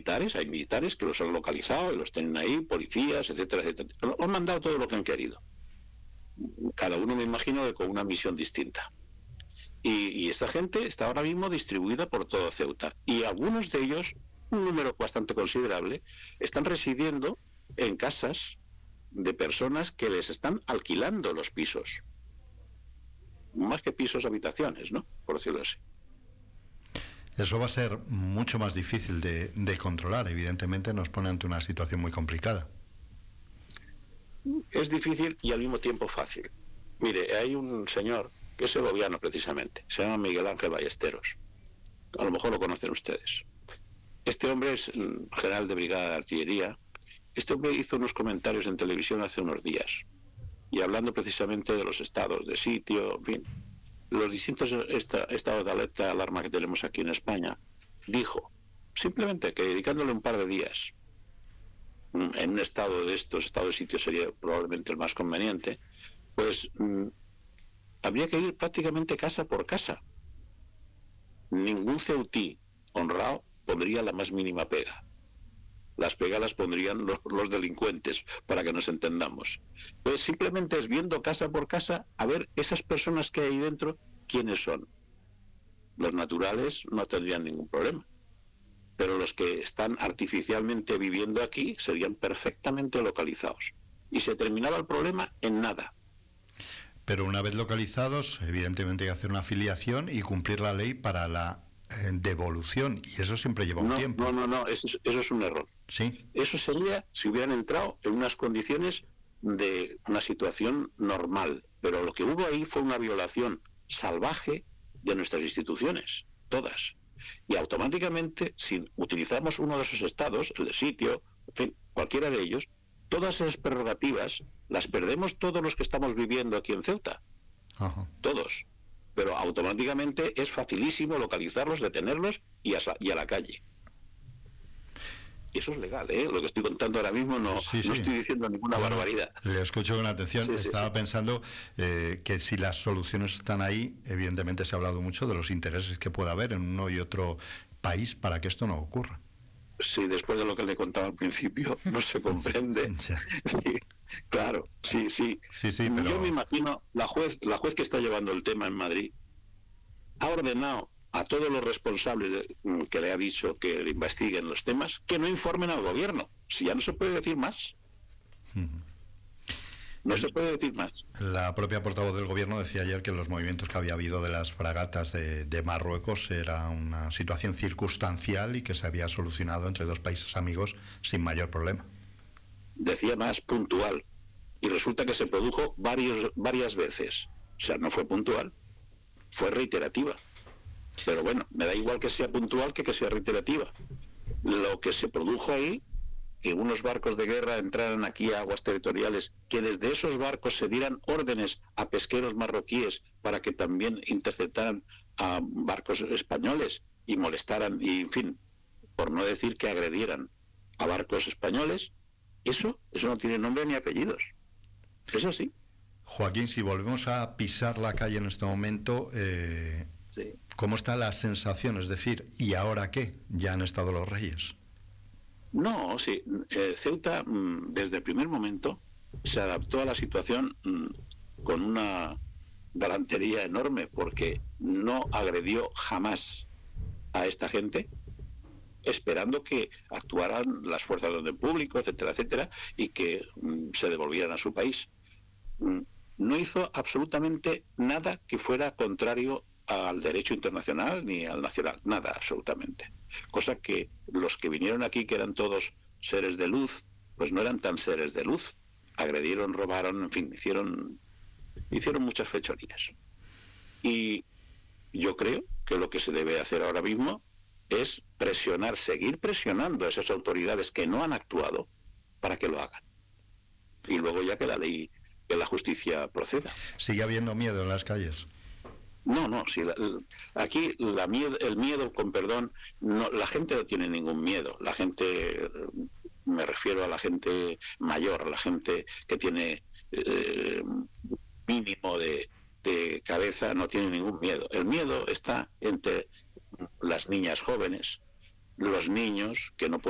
militares, hay militares que los han localizado y los tienen ahí, policías, etcétera, etcétera. Han mandado todo lo que han querido. Cada uno, me imagino, que con una misión distinta. Y esa gente está ahora mismo distribuida por todo Ceuta. Y algunos de ellos, un número bastante considerable, están residiendo en casas de personas que les están alquilando los pisos. Más que pisos, habitaciones, ¿no? Por decirlo así. Eso va a ser mucho más difícil de controlar. Evidentemente nos pone ante una situación muy complicada. Es difícil y al mismo tiempo fácil. Mire, hay un señor que es segoviano precisamente, se llama Miguel Ángel Ballesteros. A lo mejor lo conocen ustedes. Este hombre es general de brigada de artillería. Este hombre hizo unos comentarios en televisión hace unos días, y hablando precisamente de los estados de sitio, en fin, los distintos estados de alerta, alarma que tenemos aquí en España, dijo simplemente que dedicándole un par de días en un estado de estos, estado de sitio sería probablemente el más conveniente, pues habría que ir prácticamente casa por casa. Ningún ceutí honrado pondría la más mínima pega. Las pegas las pondrían los delincuentes, para que nos entendamos. Pues simplemente es viendo casa por casa a ver esas personas que hay dentro, quiénes son. Los naturales no tendrían ningún problema, pero los que están artificialmente viviendo aquí serían perfectamente localizados. Y se terminaba el problema en nada. Pero una vez localizados, evidentemente hay que hacer una afiliación y cumplir la ley para la devolución, y eso siempre lleva un tiempo. No, eso es un error. ¿Sí? Eso sería si hubieran entrado en unas condiciones de una situación normal, pero lo que hubo ahí fue una violación salvaje de nuestras instituciones, todas. Y automáticamente, si utilizamos uno de esos estados, el de sitio, en fin, cualquiera de ellos, todas esas prerrogativas las perdemos todos los que estamos viviendo aquí en Ceuta. Ajá. Todos. Pero automáticamente es facilísimo localizarlos, detenerlos y a la calle. Y eso es legal, ¿eh? Lo que estoy contando ahora mismo no estoy diciendo ninguna barbaridad. Le escucho con atención. Estaba pensando que si las soluciones están ahí, evidentemente se ha hablado mucho de los intereses que pueda haber en uno y otro país para que esto no ocurra. Sí, después de lo que le contaba al principio, no se comprende. Sí, claro, sí. Pero... Yo me imagino, la juez que está llevando el tema en Madrid ha ordenado a todos los responsables que le ha dicho que le investiguen los temas, que no informen al gobierno. Si ya no se puede decir más. No se puede decir más. La propia portavoz del gobierno decía ayer que los movimientos que había habido de las fragatas de Marruecos era una situación circunstancial y que se había solucionado entre dos países amigos sin mayor problema. Decía más puntual. Y resulta que se produjo varias veces. O sea, no fue puntual, fue reiterativa. Pero bueno, me da igual que sea puntual que sea reiterativa. Lo que se produjo ahí, que unos barcos de guerra entraran aquí a aguas territoriales, que desde esos barcos se dieran órdenes a pesqueros marroquíes para que también interceptaran a barcos españoles y molestaran, y en fin, por no decir que agredieran a barcos españoles, eso no tiene nombre ni apellidos. Es así. Joaquín, si volvemos a pisar la calle en este momento, sí. ¿Cómo está la sensación? Es decir, ¿y ahora qué? ¿Ya han estado los reyes? No, sí. Ceuta, desde el primer momento, se adaptó a la situación con una galantería enorme, porque no agredió jamás a esta gente, esperando que actuaran las fuerzas de orden público, etcétera, etcétera, y que se devolvieran a su país. No hizo absolutamente nada que fuera contrario al derecho internacional ni al nacional, nada absolutamente. Cosa que los que vinieron aquí, que eran todos seres de luz, pues no eran tan seres de luz. Agredieron, robaron, en fin, hicieron muchas fechorías. Y yo creo que lo que se debe hacer ahora mismo es presionar, seguir presionando a esas autoridades que no han actuado para que lo hagan. Y luego ya que la ley, que la justicia proceda. ¿Sigue habiendo miedo en las calles? No, sí, aquí el miedo, con perdón, no, la gente no tiene ningún miedo. La gente, me refiero a la gente mayor, la gente que tiene mínimo de cabeza, no tiene ningún miedo. El miedo está entre las niñas jóvenes, los niños que no pueden